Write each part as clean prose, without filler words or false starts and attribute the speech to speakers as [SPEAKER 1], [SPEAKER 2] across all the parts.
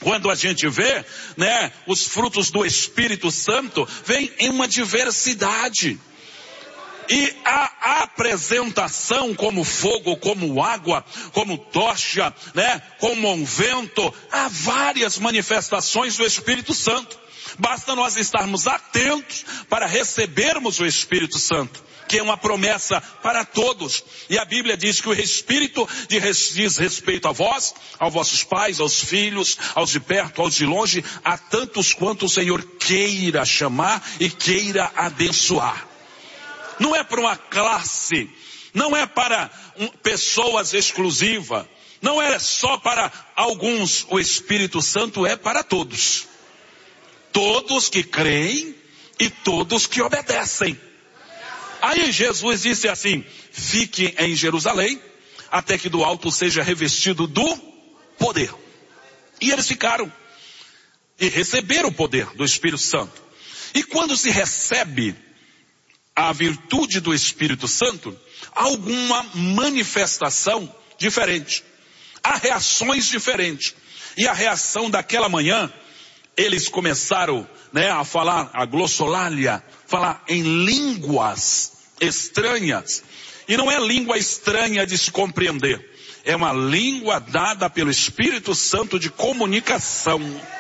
[SPEAKER 1] Quando a gente vê, né, os frutos do Espírito Santo, vem em uma diversidade. E a apresentação como fogo, como água, como tocha, né, como um vento, há várias manifestações do Espírito Santo. Basta nós estarmos atentos para recebermos o Espírito Santo, que é uma promessa para todos. E a Bíblia diz que o Espírito diz respeito a vós, aos vossos pais, aos filhos, aos de perto, aos de longe, a tantos quanto o Senhor queira chamar e queira abençoar. Não é para uma classe, não é para pessoas exclusivas, não é só para alguns, o Espírito Santo é para todos. Todos que creem e todos que obedecem. Aí Jesus disse assim: fique em Jerusalém, até que do alto seja revestido do poder. E eles ficaram, e receberam o poder do Espírito Santo. E quando se recebe a virtude do Espírito Santo, há alguma manifestação diferente. Há reações diferentes. E a reação daquela manhã, eles começaram, né, a falar, a glossolalia, falar em línguas estranhas. E não é língua estranha de se compreender. É uma língua dada pelo Espírito Santo de comunicação.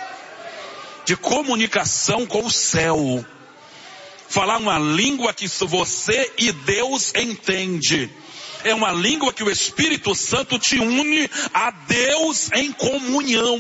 [SPEAKER 1] De comunicação com o céu. Falar uma língua que você e Deus entende. É uma língua que o Espírito Santo te une a Deus em comunhão.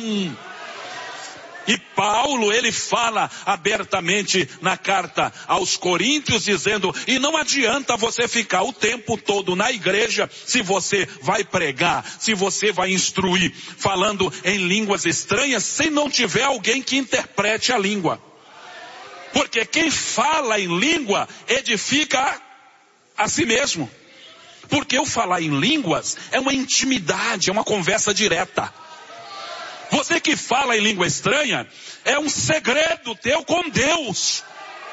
[SPEAKER 1] E Paulo, ele fala abertamente na carta aos Coríntios, dizendo: e não adianta você ficar o tempo todo na igreja, se você vai pregar, se você vai instruir, falando em línguas estranhas, se não tiver alguém que interprete a língua. Porque quem fala em língua edifica a si mesmo. Porque o falar em línguas é uma intimidade, é uma conversa direta. Você que fala em língua estranha, é um segredo teu com Deus.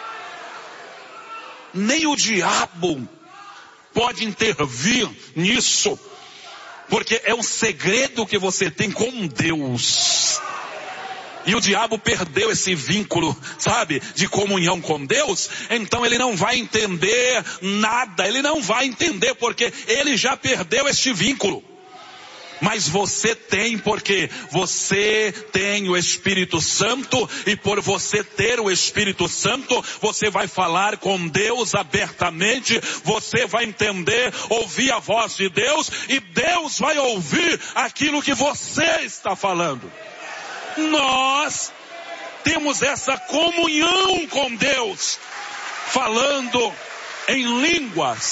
[SPEAKER 1] Nem o diabo pode intervir nisso. Porque é um segredo que você tem com Deus. E o diabo perdeu esse vínculo, sabe, de comunhão com Deus. Então ele não vai entender nada. Ele não vai entender porque ele já perdeu este vínculo. Mas você tem, porque você tem o Espírito Santo, e por você ter o Espírito Santo, você vai falar com Deus abertamente, você vai entender, ouvir a voz de Deus, e Deus vai ouvir aquilo que você está falando. Nós temos essa comunhão com Deus, falando em línguas.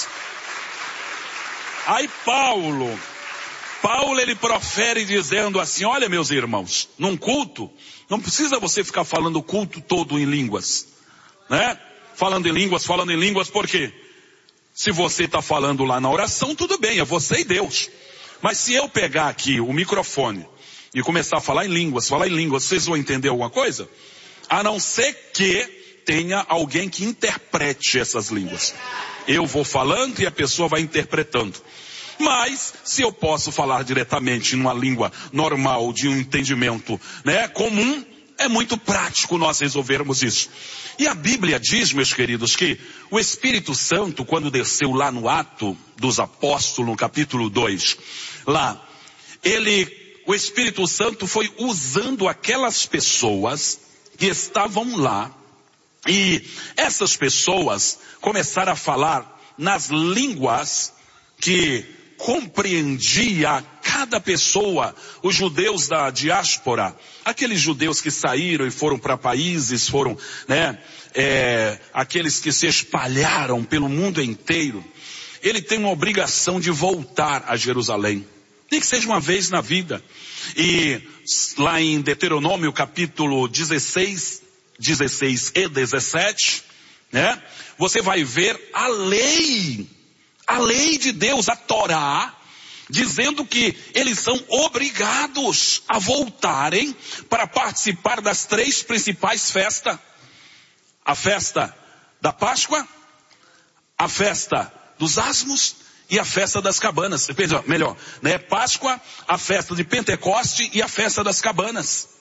[SPEAKER 1] Aí Paulo ele profere dizendo assim: olha, meus irmãos, num culto, não precisa você ficar falando o culto todo em línguas, né? Falando em línguas, por quê? Se você está falando lá na oração, tudo bem, é você e Deus. Mas se eu pegar aqui o microfone e começar a falar em línguas, vocês vão entender alguma coisa? A não ser que tenha alguém que interprete essas línguas. Eu vou falando e a pessoa vai interpretando. Mas, se eu posso falar diretamente numa língua normal, de um entendimento, né, comum, é muito prático nós resolvermos isso. E a Bíblia diz, meus queridos, que o Espírito Santo, quando desceu lá no Ato dos Apóstolos, no capítulo 2, lá, o Espírito Santo foi usando aquelas pessoas que estavam lá, e essas pessoas começaram a falar nas línguas que compreendia cada pessoa. Os judeus da diáspora, aqueles judeus que saíram e foram para países, foram, né, aqueles que se espalharam pelo mundo inteiro, ele tem uma obrigação de voltar a Jerusalém, nem que seja uma vez na vida. E lá em Deuteronômio capítulo 16 e 17, né, você vai ver a lei de Deus, a Torá, dizendo que eles são obrigados a voltarem para participar das 3 principais festas. A festa da Páscoa, a festa dos Asmos e a festa das cabanas. Melhor, né? Páscoa, a festa de Pentecoste e a festa das cabanas.